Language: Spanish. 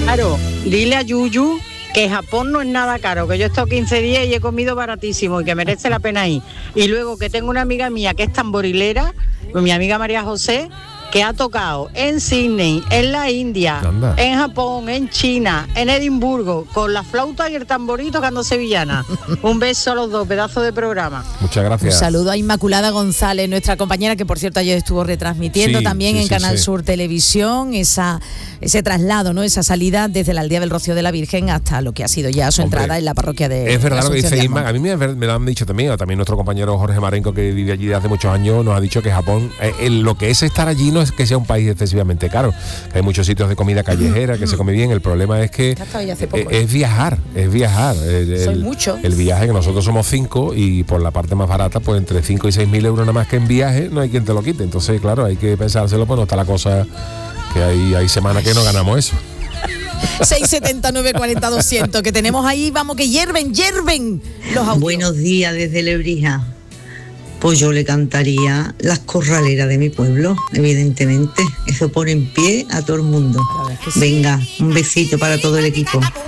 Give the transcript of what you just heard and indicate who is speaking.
Speaker 1: Claro, dile a Yuyu que Japón no es nada caro, que yo he estado 15 días y he comido baratísimo y que merece la pena ir. Y luego que tengo una amiga mía que es tamborilera, mi amiga María José, que ha tocado en Sydney, en la India,
Speaker 2: Anda.
Speaker 1: en Japón, en China, en Edimburgo, con la flauta y el tamborito tocando sevillana. Un beso a los dos, pedazo de programa.
Speaker 2: Muchas gracias.
Speaker 3: Un saludo a Inmaculada González, nuestra compañera, que por cierto ayer estuvo retransmitiendo también en Canal Sur Televisión ese traslado, ¿no? Esa salida desde la aldea del Rocío de la Virgen hasta lo que ha sido ya su entrada en la parroquia de
Speaker 2: Es verdad lo que
Speaker 3: Asunción
Speaker 2: dice
Speaker 3: de
Speaker 2: Inma.
Speaker 3: Almón.
Speaker 2: A mí me lo han dicho también nuestro compañero Jorge Marenco, que vive allí desde hace muchos años, nos ha dicho que Japón, lo que es estar allí no es que sea un país excesivamente caro. Hay muchos sitios de comida callejera que se come bien. El problema es que es viajar.
Speaker 3: Soy mucho.
Speaker 2: El viaje, que nosotros somos 5 y por la parte más barata, pues entre 5 y 6.000 euros nada más que en viaje, no hay quien te lo quite. Entonces, claro, hay que pensárselo, pues no está la cosa, que hay semanas que no ganamos eso.
Speaker 3: 679 40 200, que tenemos ahí, vamos, que hierven los audios.
Speaker 4: Buenos días desde Lebrija. Pues yo le cantaría Las Corraleras de mi pueblo, evidentemente. Eso pone en pie a todo el mundo. Venga, un besito para todo el equipo.